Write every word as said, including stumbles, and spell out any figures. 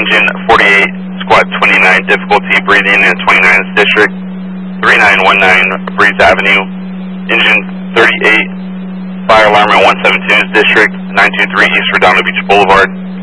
engine forty-eight, squad twenty-nine, difficulty breathing in twenty-ninth district, three nine one nine Breeze Avenue, engine thirty-eight, fire alarm in one seventy-two district, nine two three East Redondo Beach Boulevard.